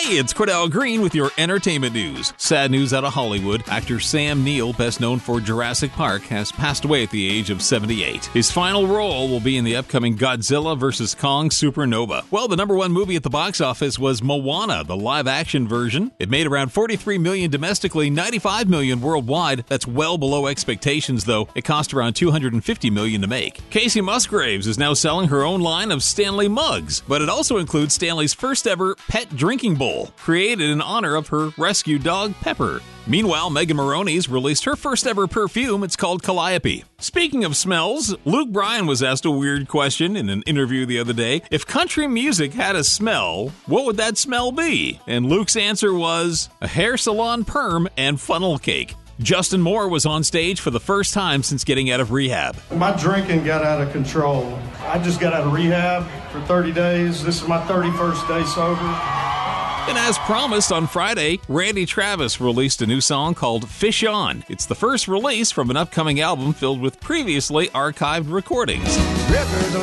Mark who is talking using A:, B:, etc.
A: Hey, it's Cordell Green with your entertainment news. Sad news out of Hollywood. Actor Sam Neill, best known for Jurassic Park, has passed away at the age of 78. His final role will be in the upcoming Godzilla vs. Kong Supernova. Well, the number one movie at the box office was Moana, the live-action version. It made around $43 million domestically, $95 million worldwide. That's well below expectations, though. It cost around $250 million to make. Casey Musgraves is now selling her own line of Stanley mugs, but it also includes Stanley's first-ever pet drinking bowl, created in honor of her rescue dog, Pepper. Meanwhile, Megan Moroney's released her first ever perfume. It's called Calliope. Speaking of smells, Luke Bryan was asked a weird question in an interview the other day. If country music had a smell, what would that smell be? And Luke's answer was a hair salon perm and funnel cake. Justin Moore was on stage for the first time since getting out of rehab.
B: My drinking got out of control. I just got out of rehab for 30 days. This is my 31st day sober.
A: And as promised on Friday, Randy Travis released a new song called Fish On. It's the first release from an upcoming album filled with previously archived recordings.
C: Rivers